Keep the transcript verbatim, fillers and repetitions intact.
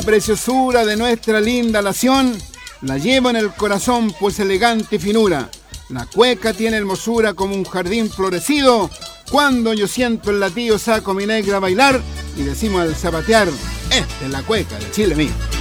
Preciosura de nuestra linda nación, la llevo en el corazón pues elegante finura. La cueca tiene hermosura como un jardín florecido. Cuando yo siento el latido saco mi negra a bailar y decimos al zapatear, esta es la cueca de Chile mío.